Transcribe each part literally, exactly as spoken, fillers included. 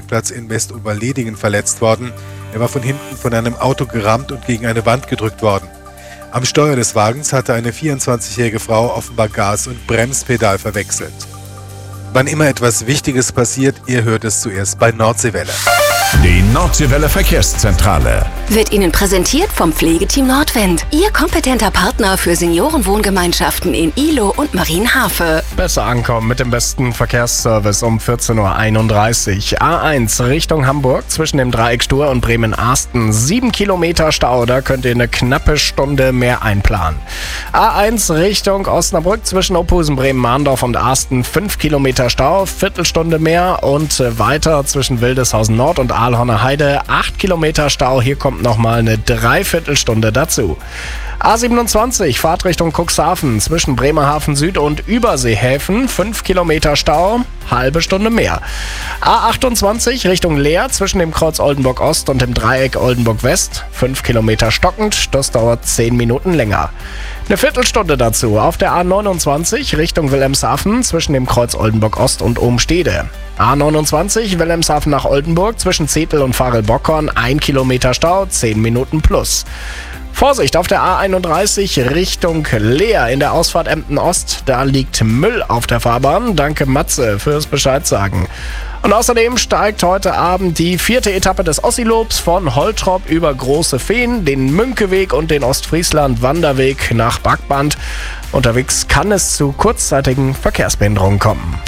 Parkplatz in Westoberledingen verletzt worden. Er war von hinten von einem Auto gerammt und gegen eine Wand gedrückt worden. Am Steuer des Wagens hatte eine vierundzwanzigjährige Frau offenbar Gas- und Bremspedal verwechselt. Wann immer etwas Wichtiges passiert, ihr hört es zuerst bei Nordseewelle. Die Nordseewelle Verkehrszentrale wird Ihnen präsentiert vom Pflegeteam Nordwind. Ihr kompetenter Partner für Seniorenwohngemeinschaften in Ihlow und Marienhafe. Besser ankommen mit dem besten Verkehrsservice um vierzehn Uhr einunddreißig. A eins Richtung Hamburg zwischen dem Dreieck Stur und Bremen-Arsten. Sieben Kilometer Stau, da könnt ihr eine knappe Stunde mehr einplanen. A eins Richtung Osnabrück zwischen Ophusen, Bremen-Mahndorf und Arsten. Fünf Kilometer Stau, Viertelstunde mehr und weiter zwischen Wildeshausen Nord und Aalhorner Heide. Acht Kilometer Stau, hier kommt nochmal eine Dreiviertelstunde dazu. A siebenundzwanzig, Fahrt Richtung Cuxhaven zwischen Bremerhaven Süd und Überseehäfen. Fünf Kilometer Stau, halbe Stunde mehr. A achtundzwanzig Richtung Leer zwischen dem Kreuz Oldenburg Ost und dem Dreieck Oldenburg West. Fünf Kilometer stockend, das dauert zehn Minuten länger. Eine Viertelstunde dazu auf der A neunundzwanzig Richtung Wilhelmshaven zwischen dem Kreuz Oldenburg Ost und Ohmstede. A neunundzwanzig Wilhelmshaven nach Oldenburg zwischen Zetel und Varel-Bockhorn. Ein Kilometer Stau, zehn Minuten plus. Vorsicht auf der A einunddreißig Richtung Leer in der Ausfahrt Emden Ost. Da liegt Müll auf der Fahrbahn. Danke Matze fürs Bescheid sagen. Und außerdem steigt heute Abend die vierte Etappe des Ossilobs von Holtrop über Große Fehn, den Münkeweg und den Ostfriesland-Wanderweg nach Backband. Unterwegs kann es zu kurzzeitigen Verkehrsbehinderungen kommen.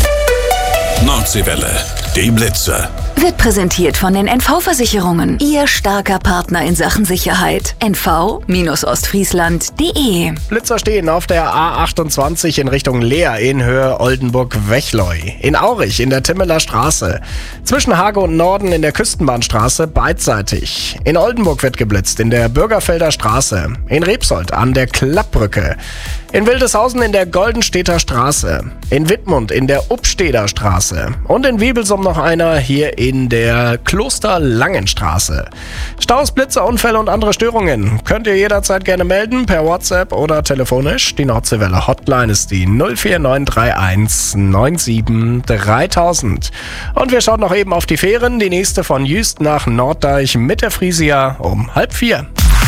Nordseewelle, die Blitzer. Wird präsentiert von den N V-Versicherungen. Ihr starker Partner in Sachen Sicherheit. N V Ostfriesland Punkt de. Blitzer stehen auf der A achtundzwanzig in Richtung Leer in Höhe Oldenburg-Wechleu. In Aurich in der Timmeler Straße. Zwischen Hage und Norden in der Küstenbahnstraße beidseitig. In Oldenburg wird geblitzt in der Bürgerfelder Straße. In Rebsold an der Klappbrücke. In Wildeshausen in der Goldenstädter Straße. In Wittmund in der Upsteder Straße. Und in Wiebelsum noch einer hier in der Klosterlangenstraße. Staus, Blitzer, Unfälle und andere Störungen könnt ihr jederzeit gerne melden per WhatsApp oder telefonisch. Die Nordseewelle Hotline ist die null vier neun drei eins neun sieben dreitausend. Und wir schauen noch eben auf die Fähren. Die nächste von Jüst nach Norddeich mit der Frisia um halb vier.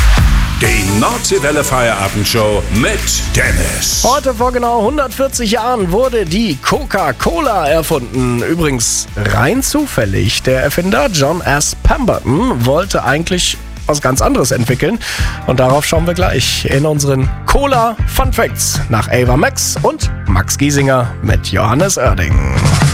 Die Nordseewelle Feierabendshow mit Dennis. Heute vor genau hundertvierzig Jahren wurde die Coca-Cola erfunden. Übrigens rein zufällig. Der Erfinder John S. Pemberton wollte eigentlich was ganz anderes entwickeln. Und darauf schauen wir gleich in unseren Cola Fun Facts nach Ava Max und Max Giesinger mit Johannes Oerding.